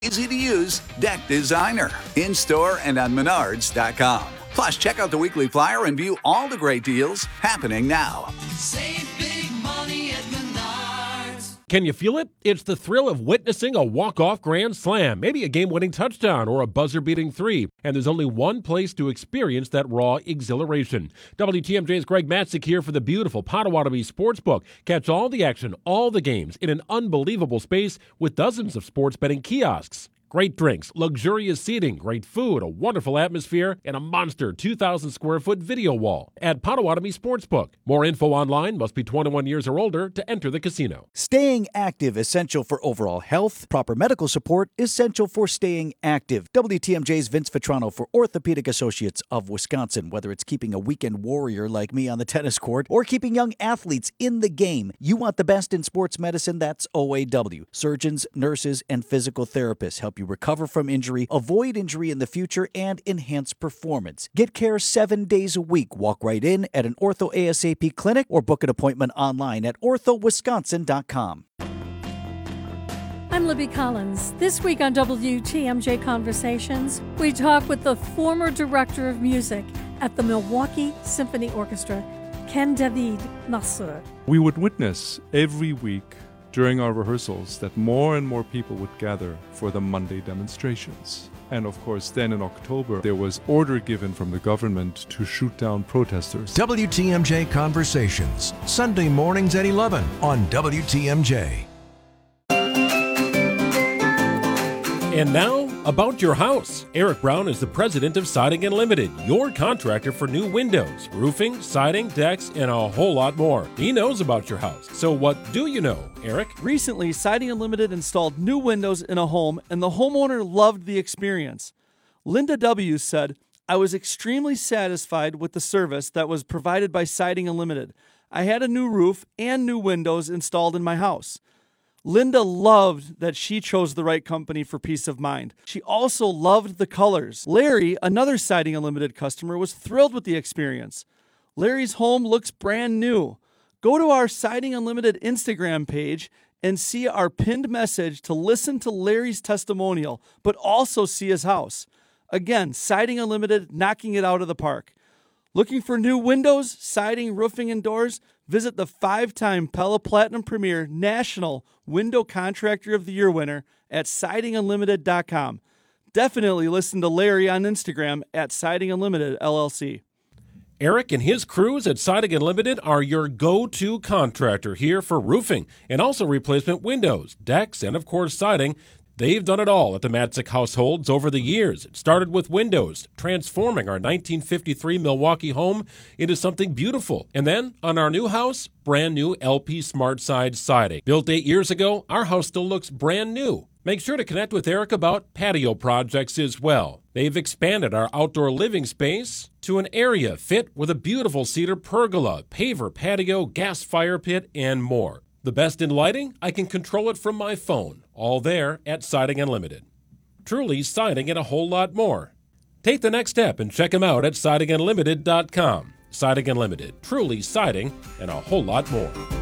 Easy to use Deck Designer. In-store and on Menards.com. Plus, check out the weekly flyer and view all the great deals happening now. Save big money at Menards. Can you feel it? It's the thrill of witnessing a walk-off grand slam, maybe a game-winning touchdown or a buzzer-beating three. And there's only one place to experience that raw exhilaration. WTMJ's Greg Matzik here for the beautiful Potawatomi Sportsbook. Catch all the action, all the games in an unbelievable space with dozens of sports betting kiosks. Great drinks, luxurious seating, great food, a wonderful atmosphere, and a monster 2,000-square-foot video wall at Potawatomi Sportsbook. More info online. Must be 21 years or older to enter the casino. Staying active, essential for overall health. Proper medical support, essential for staying active. WTMJ's Vince Vitrano for Orthopedic Associates of Wisconsin. Whether it's keeping a weekend warrior like me on the tennis court or keeping young athletes in the game, you want the best in sports medicine, that's OAW. Surgeons, nurses, and physical therapists help you recover from injury, avoid injury in the future, and enhance performance. Get care 7 days a week. Walk right in at an Ortho ASAP clinic or book an appointment online at orthowisconsin.com. I'm Libby Collins. This week on WTMJ Conversations, we talk with the former director of music at the Milwaukee Symphony Orchestra, Ken David Nasser. We would witness every week during our rehearsals that more and more people would gather for the Monday demonstrations. And of course, then in October, there was order given from the government to shoot down protesters. WTMJ Conversations, Sunday mornings at 11 on WTMJ. And now, about your house. Eric Brown is the president of Siding Unlimited, your contractor for new windows, roofing, siding, decks, and a whole lot more. He knows about your house. So what do you know, Eric? Recently, Siding Unlimited installed new windows in a home, and the homeowner loved the experience. Linda W. said, "I was extremely satisfied with the service that was provided by Siding Unlimited. I had a new roof and new windows installed in my house." Linda loved that she chose the right company for peace of mind. She also loved the colors. Larry, another Siding Unlimited customer, was thrilled with the experience. Larry's home looks brand new. Go to our Siding Unlimited Instagram page and see our pinned message to listen to Larry's testimonial, but also see his house. Again, Siding Unlimited, knocking it out of the park. Looking for new windows, siding, roofing, and doors? Visit the 5-time Pella Platinum Premier National Window Contractor of the Year winner at sidingunlimited.com. Definitely listen to Larry on Instagram at Siding Unlimited LLC. Eric and his crews at Siding Unlimited are your go-to contractor here for roofing and also replacement windows, decks, and of course siding. They've done it all at the Matzik households over the years. It started with windows, transforming our 1953 Milwaukee home into something beautiful. And then, on our new house, brand new LP SmartSide siding. Built 8 years ago, our house still looks brand new. Make sure to connect with Eric about patio projects as well. They've expanded our outdoor living space to an area fit with a beautiful cedar pergola, paver patio, gas fire pit, and more. The best in lighting? I can control it from my phone. All there at Siding Unlimited. Truly siding and a whole lot more. Take the next step and check them out at sidingunlimited.com. Siding Unlimited. Truly siding and a whole lot more.